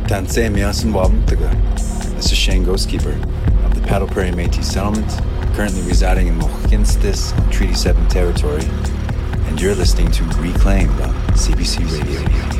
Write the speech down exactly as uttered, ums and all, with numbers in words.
Tansei Miyasan Wabmtaga. This is Shane Ghostkeeper of the Paddle Prairie Métis Settlement, currently residing in Mohkinstis on Treaty seven territory, and you're listening to Reclaimed on C B C Radio.